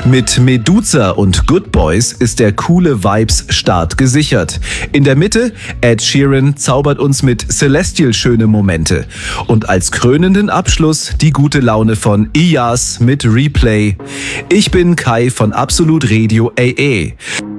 Mit Meduza und Good Boys ist der coole Vibes-Start gesichert. In der Mitte, Ed Sheeran zaubert uns mit Celestial schöne Momente. Und als krönenden Abschluss die gute Laune von Iyas mit Replay. Ich bin Kai von Absolut Radio AA.